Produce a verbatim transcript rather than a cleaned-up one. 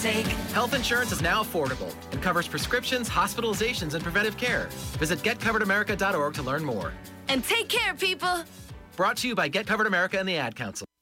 sake. Health insurance is now affordable and covers prescriptions, hospitalizations, and preventive care. Visit get covered america dot org to learn more. And take care, people. Brought to you by Get Covered America and the Ad Council.